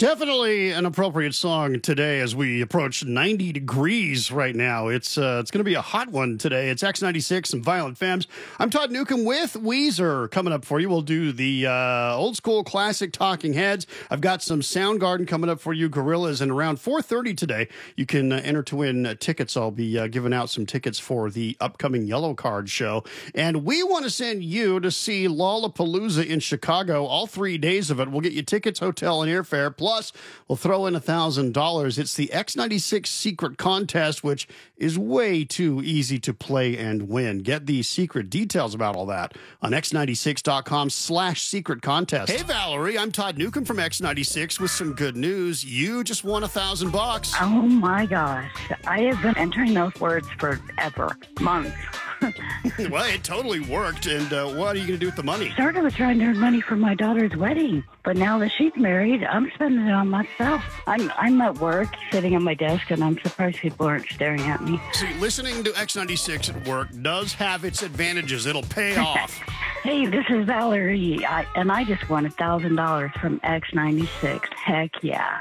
Definitely an appropriate song today as we approach 90 degrees right now. It's going to be a hot one today. It's X96 and Violent Femmes. I'm Todd Newcomb with Weezer. Coming up for you, we'll do the old school classic Talking Heads. I've got some Soundgarden coming up for you, Gorillaz, and around 4:30 today, you can enter to win tickets. I'll be giving out some tickets for the upcoming Yellow Card show. And we want to send you to see Lollapalooza in Chicago, all 3 days of it. We'll get you tickets, hotel, and airfare. Plus, we'll throw in $1,000. It's the X96 Secret Contest, which is way too easy to play and win. Get the secret details about all that on x96.com/secret contest. Hey, Valerie, I'm Todd Newcomb from X96 with some good news. You just won $1,000. Oh, my gosh. I have been entering those words forever, months. Well, it totally worked. And what are you going to do with the money? Started with trying to earn money for my daughter's wedding. But now that she's married, I'm spending it on myself. I'm at work, sitting at my desk, and I'm surprised people aren't staring at me. See, listening to X96 at work does have its advantages. It'll pay off. Hey, this is Valerie, and I just won $1,000 from X96. Heck yeah.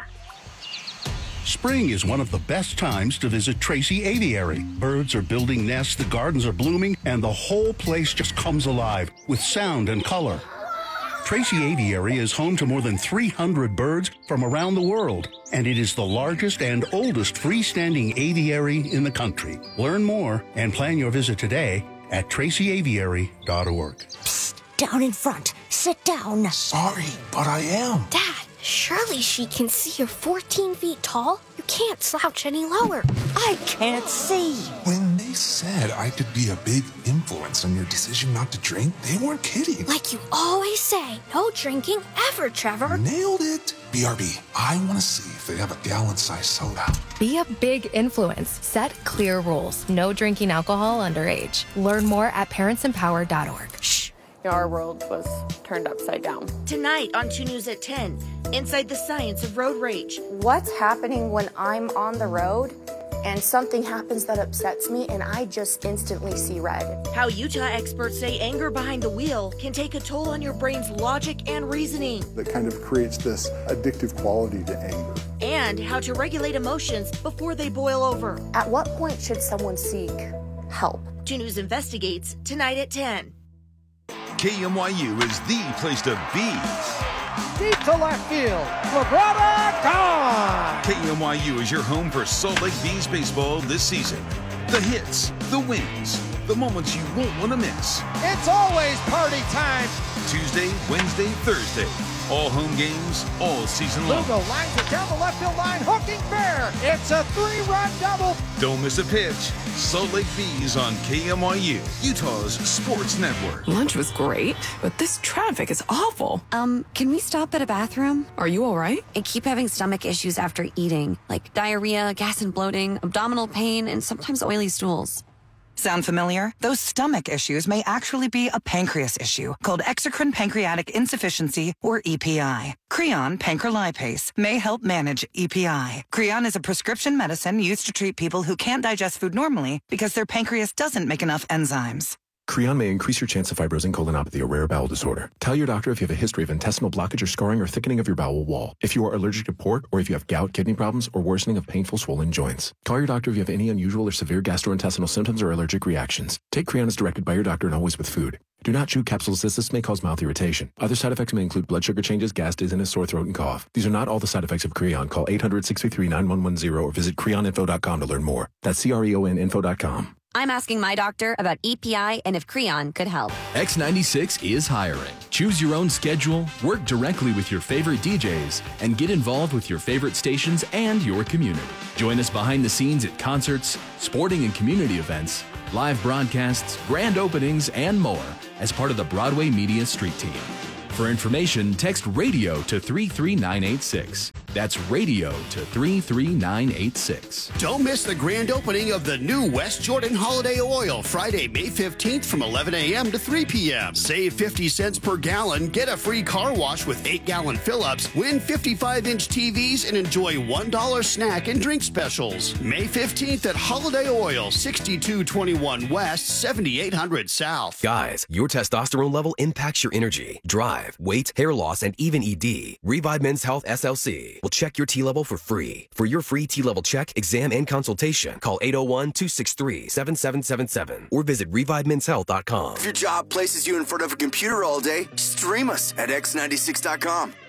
Spring is one of the best times to visit Tracy Aviary. Birds are building nests, the gardens are blooming, and the whole place just comes alive with sound and color. Tracy Aviary is home to more than 300 birds from around the world, and it is the largest and oldest freestanding aviary in the country. Learn more and plan your visit today at tracyaviary.org. Psst, down in front. Sit down. Sorry, but I am. Dad, surely she can see you're 14 feet tall. You can't slouch any lower. I can't see. When they said I could be a big influence on your decision not to drink, they weren't kidding. Like you always say, no drinking ever, Trevor. Nailed it. BRB, I want to see if they have a gallon-sized soda. Be a big influence. Set clear rules. No drinking alcohol underage. Learn more at parentsempower.org. Shh. Our world was turned upside down. Tonight on 2 News at 10, Inside the Science of Road Rage. What's happening when I'm on the road and something happens that upsets me and I just instantly see red? How Utah experts say anger behind the wheel can take a toll on your brain's logic and reasoning. That kind of creates this addictive quality to anger. And how to regulate emotions before they boil over. At what point should someone seek help? 2 News investigates tonight at 10. KMYU is the place to be. Deep to left field. Labrada gone. KMYU is your home for Salt Lake Bees baseball this season. The hits, the wins, the moments you won't want to miss. It's always party time. Tuesday, Wednesday, Thursday. All home games, all season long. Lugo lines it down the left field line, hooking fair. It's a 3-run double. Don't miss a pitch. Salt Lake Bees on KMYU, Utah's sports network. Lunch was great, but this traffic is awful. Can we stop at a bathroom? Are you all right? I keep having stomach issues after eating, like diarrhea, gas and bloating, abdominal pain, and sometimes oily stools. Sound familiar? Those stomach issues may actually be a pancreas issue called exocrine pancreatic insufficiency, or EPI. Creon pancrelipase may help manage EPI. Creon is a prescription medicine used to treat people who can't digest food normally because their pancreas doesn't make enough enzymes. Creon may increase your chance of fibrosing colonopathy, a rare bowel disorder. Tell your doctor if you have a history of intestinal blockage or scarring or thickening of your bowel wall, if you are allergic to pork, or if you have gout, kidney problems, or worsening of painful swollen joints. Call your doctor if you have any unusual or severe gastrointestinal symptoms or allergic reactions. Take Creon as directed by your doctor and always with food. Do not chew capsules as this may cause mouth irritation. Other side effects may include blood sugar changes, gas, dizziness, sore throat, and cough. These are not all the side effects of Creon. Call 800-633-9110 or visit creoninfo.com to learn more. That's CREONinfo.com. I'm asking my doctor about EPI and if Creon could help. X96 is hiring. Choose your own schedule, work directly with your favorite DJs, and get involved with your favorite stations and your community. Join us behind the scenes at concerts, sporting and community events, live broadcasts, grand openings, and more as part of the Broadway Media Street Team. For information, text RADIO to 33986. That's RADIO to 33986. Don't miss the grand opening of the new West Jordan Holiday Oil, Friday, May 15th from 11 a.m. to 3 p.m. Save 50 cents per gallon, get a free car wash with 8-gallon fill-ups, win 55-inch TVs, and enjoy $1 snack and drink specials. May 15th at Holiday Oil, 6221 West, 7800 South. Guys, your testosterone level impacts your energy, drive, T5, weight, hair loss, and even ED, Revive Men's Health SLC will check your T level for free. For your free T level check, exam, and consultation, call 801-263-7777 or visit ReviveMen'sHealth.com. If your job places you in front of a computer all day, stream us at X96.com.